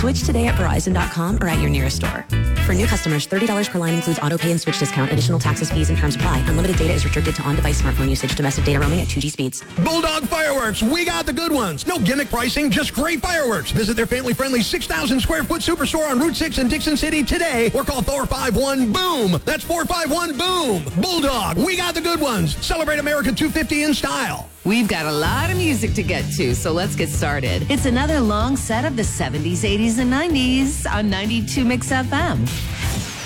Switch today at Verizon.com or at your nearest store. For new customers, $30 per line includes auto pay and switch discount. Additional taxes, fees, and terms apply. Unlimited data is restricted to on-device smartphone usage. Domestic data roaming at 2G speeds. Bulldog Fireworks, we got the good ones. No gimmick pricing, just great fireworks. Visit their family-friendly 6,000 square foot superstore on Route 6 in Dixon City today or call 451-BOOM. That's 451-BOOM. Bulldog, we got the good ones. Celebrate America 250 in style. We've got a lot of music to get to, so let's get started. It's another long set of the 70s, 80s, and 90s on 92 Mix FM.